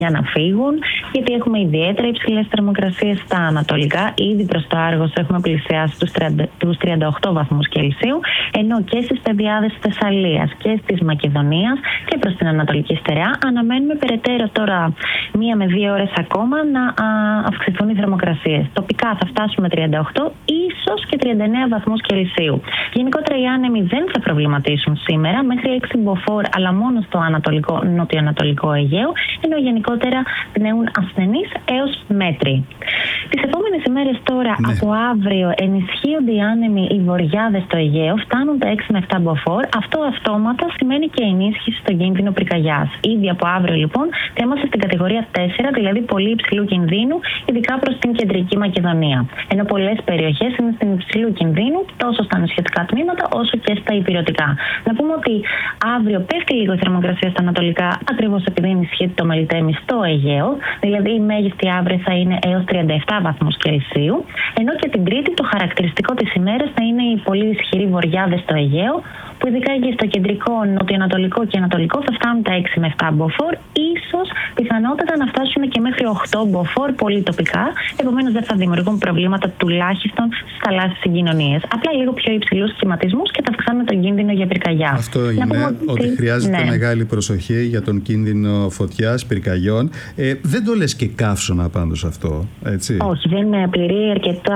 για να φύγουν, γιατί έχουμε ιδιαίτερα υψηλές θερμοκρασίες στα ανατολικά. Ήδη προς το Άργος έχουμε πλησιάσει τους 38 βαθμούς Κελσίου, ενώ και στις πεδιάδες της Θεσσαλίας και της Μακεδονίας και προς την Ανατολική Στερεά αναμένουμε περαιτέρω τώρα 1 με 2 ώρες ακόμα να αυξηθούν οι θερμοκρασίες. Τοπικά θα φτάσουμε 38, ίσως και 39 βαθμούς Κελσίου. Γενικότερα οι άνεμοι δεν θα προβληματίσουν σήμερα, μέχρι 6 μποφόρ, αλλά μόνο στο νοτιοανατολικό Αιγαίο, ενώ γενικότερα πνέουν ασθενείς έως μέτρη. Τις επόμενες ημέρες τώρα, από αύριο, ενισχύονται οι άνεμοι, οι βοριάδες στο Αιγαίο, φτάνουν τα 6 με 7 μποφόρ. Αυτό αυτόματα σημαίνει και ενίσχυση στον κίνδυνο πυρκαγιάς. Ήδη από αύριο, λοιπόν, θα είμαστε στην κατηγορία 4, δηλαδή πολύ υψηλού κινδύνου, ειδικά προς την κεντρική Μακεδονία. Ενώ πολλές περιοχές είναι στην υψηλού κινδύνου, τόσο στα νησιωτικά τμήματα όσο και στα ηπειρωτικά. Να πούμε ότι αύριο πέφτει λίγο η θερμοκρασία στα ανατολικά, ακριβώς επειδή ενισχύεται το Μελιτέμι στο Αιγαίο, δηλαδή η μέγιστη αύριο θα είναι έως 37 βαθμούς Κελσίου, ενώ και την Τρίτη το χαρακτηριστικό της ημέρας θα είναι οι πολύ ισχυροί βοριάδες στο Αιγαίο, που ειδικά εκεί στο κεντρικό, νοτιοανατολικό και ανατολικό θα φτάνουν τα 6 με 7 μποφόρ, ίσως πιθανότατα να φτάσουν και μέχρι 8 μποφόρ πολύ τοπικά, επομένως δεν θα δημιουργούν προβλήματα τουλάχιστον στις θαλάσσιες συγκοινωνίες. Απλά λίγο πιο υψηλούς κυματισμούς και θα αυξάνουν τον κίνδυνο για πυρκαγιά. Αυτό είναι ότι χρειάζεται μεγάλη προσοχή για τον κίνδυνο φωτιάς, πυρκαγιών. Δεν το λες και καύσωνα πάντως αυτό, έτσι? Όχι, δεν πληρεί αρκετά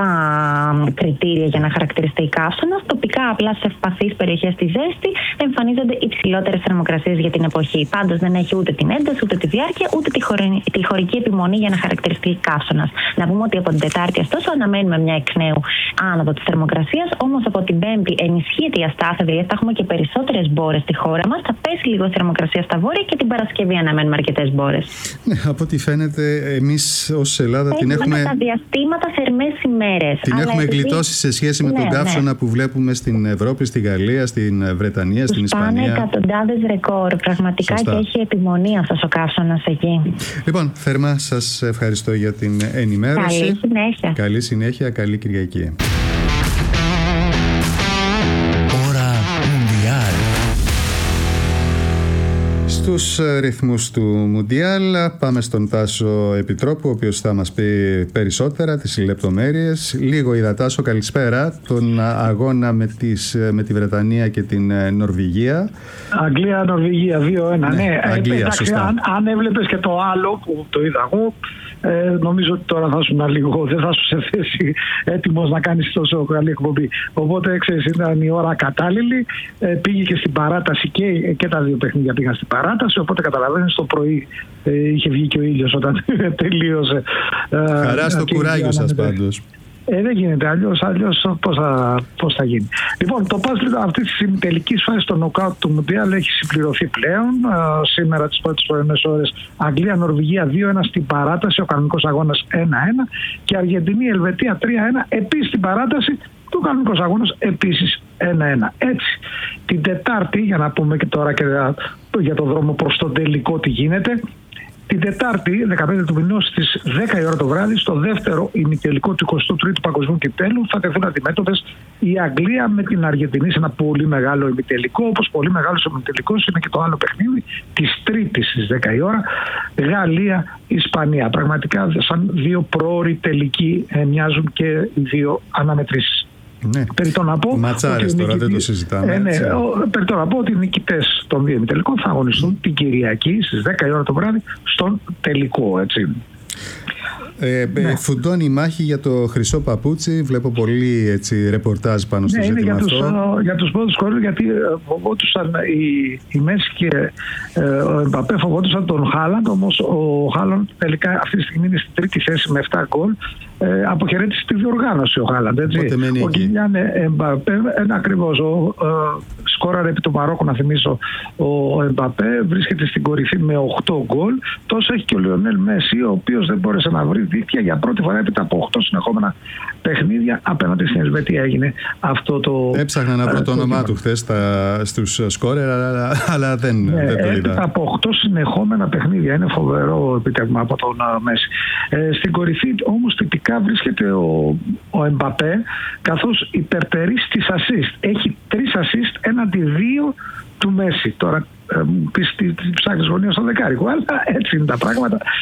κριτήρια για να χαρακτηριστεί καύσωνα. Τοπικά, απλά σε ευπαθείς περιοχές της ζέστη, εμφανίζονται υψηλότερες θερμοκρασίες για την εποχή. Πάντως δεν έχει ούτε την ένταση, ούτε τη διάρκεια, ούτε τη χωρική επιμονή για να χαρακτηριστεί καύσωνας. Να πούμε ότι από την Τετάρτη, ωστόσο, αναμένουμε μια εκ νέου άνοδο της θερμοκρασίας. Όμως από την Πέμπτη ενισχύεται η αστάθεια, δηλαδή θα έχουμε και περισσότερες μπόρες στη χώρα μας. Θα πέσει λίγο η θερμοκρασία στα βόρεια και την Παρασκευή αναμένουμε αρκετές μπόρες. Ναι, από ό,τι φαίνεται, εμείς ως Ελλάδα την έχουμε. Τα διαστήματα θερμές ημέρες. Την έχουμε γλιτώσει σε σχέση με τον καύσωνα που βλέπουμε στην Ευρώπη, στη Γαλλία, στην Βρετανία, στην Ισπανία. Πάνε εκατοντάδες ρεκόρ. Πραγματικά. Σωστά. Και έχει επιμονή αυτός ο καύσωνας εκεί. Λοιπόν, θερμά σας ευχαριστώ για την ενημέρωση. Καλή συνέχεια. Καλή συνέχεια, καλή Κυριακή. Στους ρυθμούς του Μουντιάλ πάμε στον Τάσο Επιτρόπου, ο οποίος θα μας πει περισσότερα, τις λεπτομέρειες. Λίγο είδα, Τάσο, καλησπέρα. Τον αγώνα με τη Βρετανία και την Νορβηγία. Αγγλία-Νορβηγία 2-1. Ναι, Αγγλία, σωστά. Αν έβλεπες και το άλλο που το είδα εγώ, νομίζω ότι τώρα θα ήσουν λίγο, δεν θα σου σε θέση έτοιμος να κάνεις τόσο καλή εκπομπή. Οπότε ξέρεις, ήταν η ώρα κατάλληλη. Πήγε και στην παράταση και τα δύο παιχνίδια πήγαν στην παράταση. Οπότε καταλαβαίνεις, το πρωί είχε βγει και ο ήλιος όταν τελείωσε. Χαρά στο κουράγιο σας πάντως. Δεν γίνεται αλλιώς πώς θα γίνει. Λοιπόν, το παζλ αυτή τη τελική φάση στο νοκάουτ του Μουντιάλ έχει συμπληρωθεί πλέον. Σήμερα τις πρώτες πρωινές ώρες Αγγλία-Νορβηγία 2-1 στην παράταση, ο κανονικός αγώνας 1-1, και Αργεντινή-Ελβετία 3-1 επίσης στην παράταση, του κανονικός αγώνας επίσης 1-1. Έτσι, την Τετάρτη, για να πούμε και τώρα και για το δρόμο προς τον τελικό τι γίνεται. Την Τετάρτη, 15 του μηνός, στις 10 η ώρα το βράδυ, στο δεύτερο ημιτελικό του 23ου Παγκοσμίου Κυπέλλου, θα τεθούν αντιμέτωπες η Αγγλία με την Αργεντινή σε ένα πολύ μεγάλο ημιτελικό. Όπως πολύ μεγάλος ημιτελικός είναι και το άλλο παιχνίδι της Τρίτης στις 10 η ώρα, Γαλλία-Ισπανία. Πραγματικά, σαν δύο πρόωροι τελικοί, μοιάζουν και οι δύο αναμετρήσεις. Ναι. Ματσάρες τώρα, δεν το συζητάμε. Περιττώ να πω ότι οι νικητές των δύο ημιτελικών θα αγωνιστούν την Κυριακή στις 10 η ώρα το βράδυ στον τελικό, έτσι. Φουντώνει η μάχη για το χρυσό παπούτσι. Βλέπω πολύ ρεπορτάζ πάνω στο ζήτημα αυτό. Για τους πρώτους χώρους, γιατί φοβόντουσαν οι Μέση και ο Εμπαπέ φοβόντουσαν τον Χάλαντ. Όμως ο Χάλαντ τελικά αυτή τη στιγμή είναι στη τρίτη θέση με 7 γκολ. Αποχαιρέτησε τη διοργάνωση ο Χάλαντ. Ο Κιλιάν Εμπαπέ, ακριβώς, σκόραρε επί του Μαρόκου, να θυμίσω, ο Εμπαπέ βρίσκεται στην κορυφή με 8 γκολ. Τόσο έχει και ο Λιονέλ Μέση, ο οποίος δεν μπόρεσε να βρει δίκτυα για πρώτη φορά έπειτα από 8 συνεχόμενα παιχνίδια απέναντι στην Ελβετία. Έγινε αυτό το. Έψαχνα να βρω το όνομά του χθες στους σκόρερ, αλλά δεν το είδα. Από 8 συνεχόμενα παιχνίδια. Είναι φοβερό επιτεύγμα από τον Μέση. Στην κορυφή όμως τυπικά βρίσκεται ο Εμπαπέ, καθώς υπερτερεί στις assist. Έχει 3 assist έναντι 2 του Μέση. Τώρα ψάχνεις γωνία στο δεκάρικο, αλλά έτσι είναι τα πράγματα.